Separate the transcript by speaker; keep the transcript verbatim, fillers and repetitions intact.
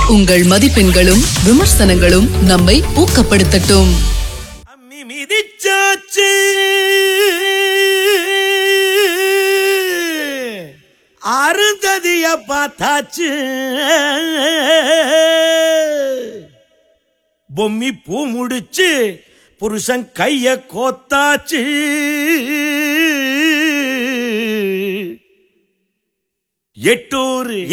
Speaker 1: உங்கள் மதிப்பெண்களும் விமர்சனங்களும் நம்மை ஊக்கப்படுத்தட்டும்.
Speaker 2: அம்மி மிதிச்சாச்சு அருந்ததிய பார்த்தாச்சு பொம்மி பூ முடிச்சு புருஷன் கைய கோத்தாச்சு எட்டூர்